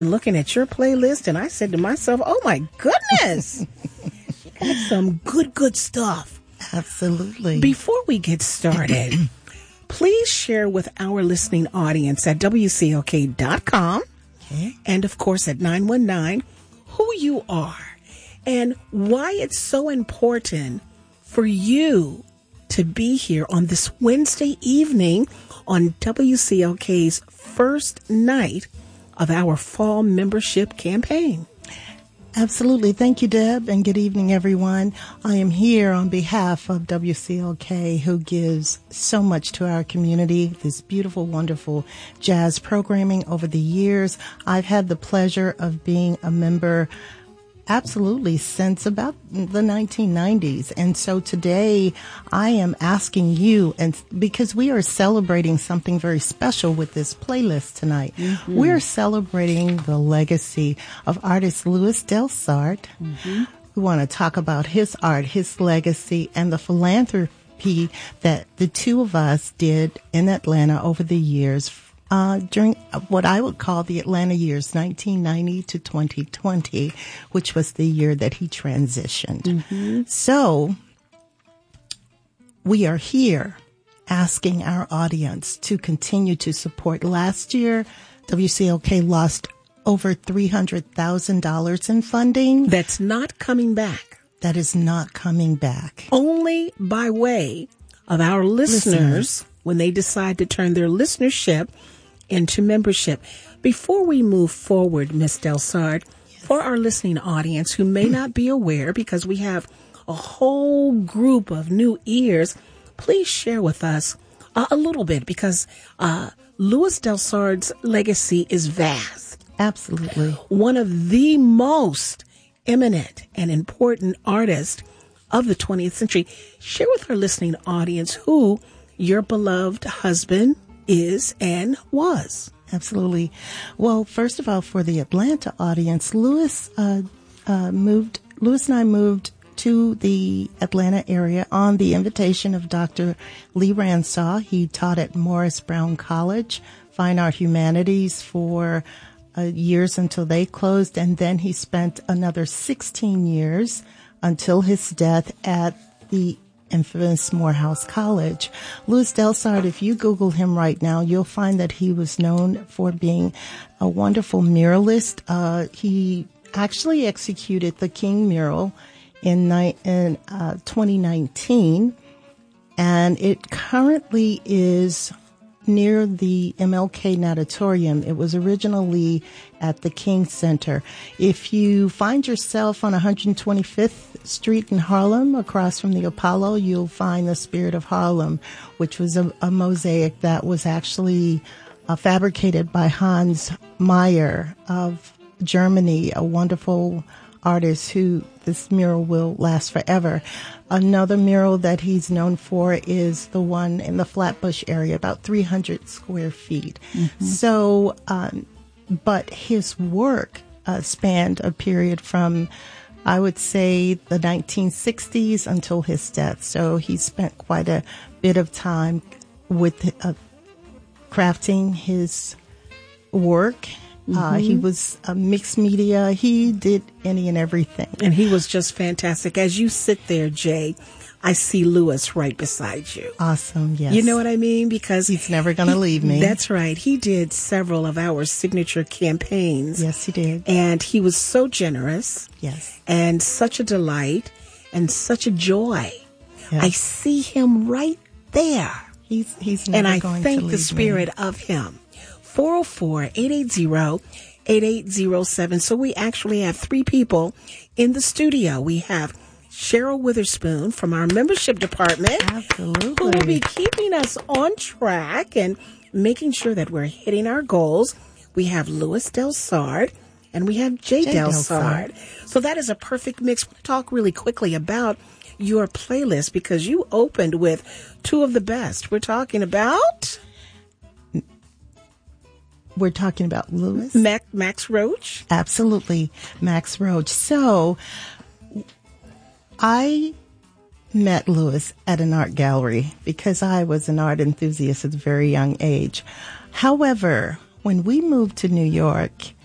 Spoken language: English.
looking at your playlist, and I said to myself, oh my goodness, you got some good stuff. Absolutely. Before we get started, please share with our listening audience at WCLK.com and, of course, at 919 who you are and why it's so important for you to be here on this Wednesday evening on WCLK's first night of our fall membership campaign. Absolutely. Thank you, Deb, and good evening, everyone. I am here on behalf of WCLK, who gives so much to our community, this beautiful, wonderful jazz programming over the years. I've had the pleasure of being a member absolutely since about the 1990s. And so today I am asking you, and because we are celebrating something very special with this playlist tonight, we're celebrating the legacy of artist Louis Delsart. We want to talk about his art, his legacy, and the philanthropy that the two of us did in Atlanta over the years during what I would call the Atlanta years, 1990 to 2020, which was the year that he transitioned. So we are here asking our audience to continue to support. Last year, WCLK lost over $300,000 in funding. That's not coming back. That is not coming back. Only by way of our listeners when they decide to turn their listenership into membership. Before we move forward, Ms. Delsart, for our listening audience who may not be aware, because we have a whole group of new ears, please share with us a little bit, because Louis Delsart's legacy is vast. Absolutely. One of the most eminent and important artists of the 20th century. Share with our listening audience who your beloved husband is and was. Absolutely. Well, first of all, for the Atlanta audience, Louis and I moved to the Atlanta area on the invitation of Dr. Lee Ransaw. He taught at Morris Brown College, Fine Art Humanities, for years until they closed, and then he spent another 16 years until his death at the infamous Morehouse College. Louis Delsart, if you Google him right now, you'll find that he was known for being a wonderful muralist. He actually executed the King mural in 2019, and it currently is near the MLK Natatorium. It was originally at the King Center. If you find yourself on 125th Street in Harlem, across from the Apollo, you'll find the Spirit of Harlem, which was a mosaic that was actually fabricated by Hans Meyer of Germany, a wonderful artist who this mural will last forever. Another mural that he's known for is the one in the Flatbush area, about 300 square feet. So, but his work spanned a period from, I would say, the 1960s until his death. So he spent quite a bit of time with crafting his work. He was a mixed media. He did any and everything. And he was just fantastic. As you sit there, Jay, I see Louis right beside you. Awesome, yes. You know what I mean? Because he's never going to leave me. That's right. He did several of our signature campaigns. Yes, he did. And he was so generous. Yes. And such a delight and such a joy. Yes. I see him right there. He's never going to leave me. And I thank the spirit of him. 404-880-8807. So we actually have three people in the studio. We have Cheryl Witherspoon from our membership department. Absolutely. Who will be keeping us on track and making sure that we're hitting our goals. We have Louis Delsart and we have Jay Delsart. So that is a perfect mix. We'll talk really quickly about your playlist because you opened with two of the best. We're talking about Louis. Max Roach? Absolutely, Max Roach. So I met Louis at an art gallery because I was an art enthusiast at a very young age. However, when we moved to New York,